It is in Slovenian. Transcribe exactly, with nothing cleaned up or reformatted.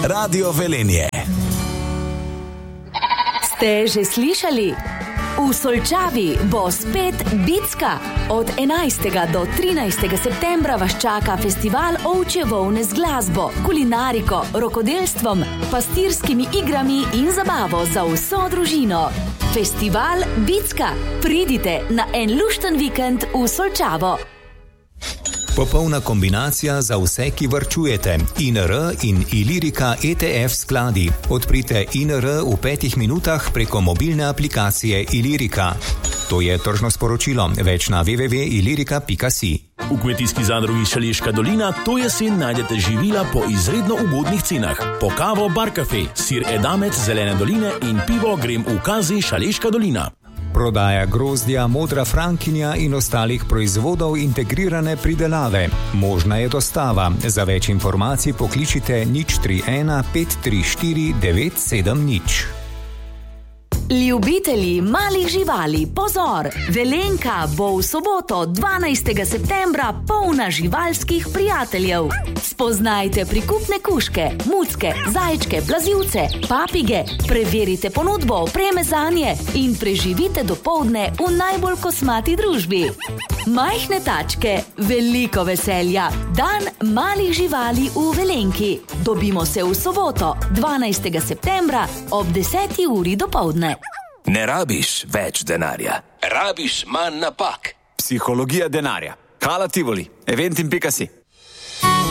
Radio Velenje. Ste že slišali? V Solčavi bo spet Bicka. Od enajstega do trinajstega septembra vas čaka festival ovčje volne z glasbo, kulinariko, rokodelstvom, pastirskimi igrami in zabavo za vso družino. Festival Bicka. Pridite na en lušten vikend v Solčavo. Popolna kombinacija za vse, ki varčujete. I N R in Ilirika E T F skladi. Odprite I N R v petih minutah preko mobilne aplikacije Ilirika. To je tržno sporočilo. Več na w w w pika ilirika pika si. V kmetijski zadrugi Šaleška dolina to jesen najdete živila po izredno ugodnih cenah. Po kavo Bar Cafe, sir edamec Zelene doline in pivo Grem v Kazi Šaleška dolina. Prodaja grozdja, modra frankinja in ostalih proizvodov integrirane pridelave. Možna je dostava. Za več informacij pokličite nič tri ena pet tri štiri devet sedem nič. Ljubitelji malih živali, pozor! Velenka bo v soboto dvanajstega septembra polna živalskih prijateljev. Spoznajte prikupne kužke, mucke, zajčke, plazivce, papige, preverite ponudbo opreme zanje in preživite dopoldne v najbolj kosmati družbi. Majhne tačke, veliko veselja. Dan malih živali v Velenki. Dobimo se v soboto dvanajstega septembra ob deseti uri dopoldne. Ne rabiš več denarja, rabiš manj napak. Psihologija denarja. Hala Tivoli, eventim pika si.